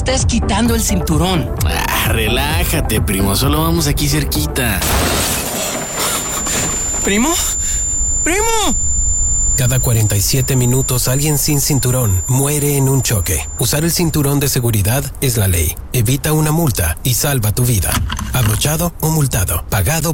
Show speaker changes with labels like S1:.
S1: estés quitando el cinturón.
S2: Relájate, primo. Solo vamos aquí cerquita.
S1: ¿Primo? ¡Primo!
S3: Cada 47 minutos alguien sin cinturón muere en un choque. Usar el cinturón de seguridad es la ley. Evita una multa y salva tu vida. Abrochado o multado. Pagado